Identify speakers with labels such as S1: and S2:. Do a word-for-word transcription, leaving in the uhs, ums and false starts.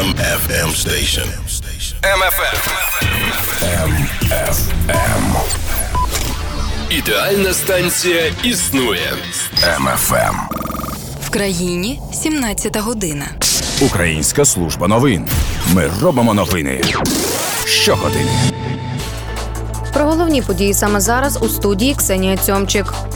S1: М Ф М Station.
S2: М Ф М.
S1: М Ф М.
S2: Ідеальна станція існує.
S1: М Ф М.
S3: В країні сімнадцята година.
S4: Українська служба новин. Ми робимо новини щогодини.
S5: Про головні події саме зараз у студії Ксенія Цьомчик.